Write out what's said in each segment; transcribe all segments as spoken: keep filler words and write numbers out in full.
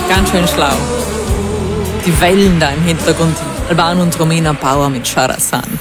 Ganz schön schlau. Die Wellen da im Hintergrund. Alban und Romina Bauer mit Shahrazan.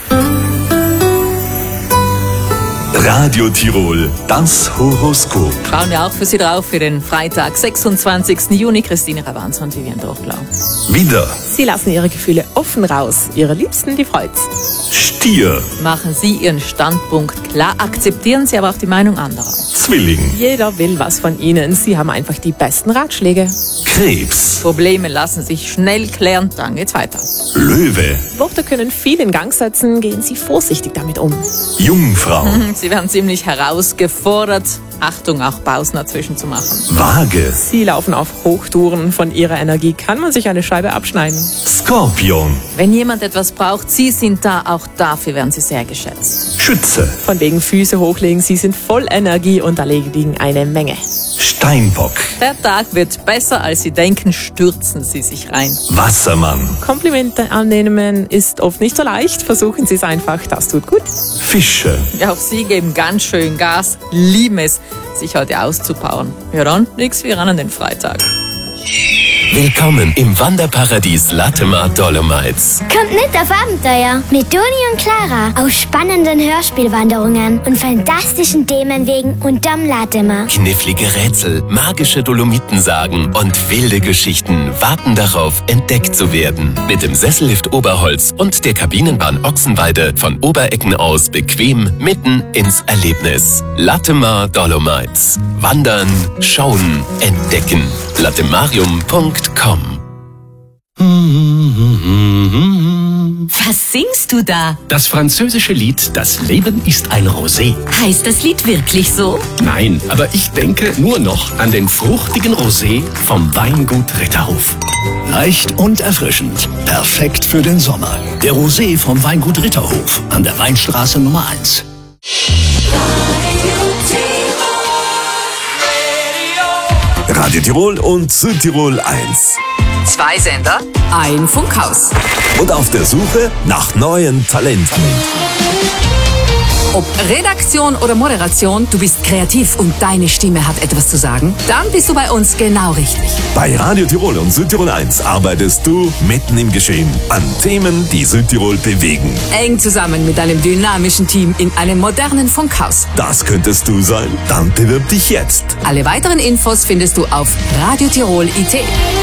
Radio Tirol, das Horoskop. Schauen wir auch für Sie drauf für den Freitag, sechsundzwanzigsten Juni. Christine Ravanz und Vivian Durchlau. Widder, Sie lassen Ihre Gefühle offen raus. Ihre Liebsten, die freut's. Stier, Machen Sie Ihren Standpunkt klar, akzeptieren Sie aber auch die Meinung anderer. Zwilling, Jeder will was von Ihnen. Sie haben einfach die besten Ratschläge. Krebs, Probleme lassen sich schnell klären, dann geht's weiter. Löwe, Worte können viel in Gang setzen. Gehen Sie vorsichtig damit um. Jungfrau, Sie werden ziemlich herausgefordert. Achtung, auch Pausen dazwischen zu machen. Waage, Sie laufen auf Hochtouren. Von Ihrer Energie kann man sich eine Scheibe abschneiden. Skorpion, Wenn jemand etwas braucht, Sie sind da, auch dafür werden Sie sehr geschätzt. Schütze, Von wegen Füße hochlegen. Sie sind voll Energie und erledigen eine Menge. Steinbock, Der Tag wird besser, als Sie denken, stürzen Sie sich rein. Wassermann, Komplimente annehmen ist oft nicht so leicht. Versuchen Sie es einfach. Das tut gut. Fische, Ja, auch Sie geben ganz schön Gas, lieben es, sich heute auszupowern. Ja dann, nix wie ran an den Freitag. Willkommen im Wanderparadies Latemar Dolomites. Kommt mit auf Abenteuer mit Doni und Clara auf spannenden Hörspielwanderungen und fantastischen Themenwegen unterm Latemar. Knifflige Rätsel, magische Dolomitensagen und wilde Geschichten warten darauf, entdeckt zu werden. Mit dem Sessellift Oberholz und der Kabinenbahn Ochsenweide von Oberecken aus bequem mitten ins Erlebnis. Latemar Dolomites. Wandern, schauen, entdecken. latemarium punkt com. Was singst du da? Das französische Lied Das Leben ist ein Rosé. Heißt das Lied wirklich so? Nein, aber ich denke nur noch an den fruchtigen Rosé vom Weingut Ritterhof. Leicht und erfrischend. Perfekt für den Sommer. Der Rosé vom Weingut Ritterhof an der Weinstraße Nummer eins. Radio Tirol und Südtirol eins. Zwei Sender, ein Funkhaus. Und auf der Suche nach neuen Talenten. Ob Redaktion oder Moderation, du bist kreativ und deine Stimme hat etwas zu sagen? Dann bist du bei uns genau richtig. Bei Radio Tirol und Südtirol eins arbeitest du mitten im Geschehen an Themen, die Südtirol bewegen. Eng zusammen mit einem dynamischen Team in einem modernen Funkhaus. Das könntest du sein? Dann bewirb dich jetzt. Alle weiteren Infos findest du auf Radio Tirol punkt I T.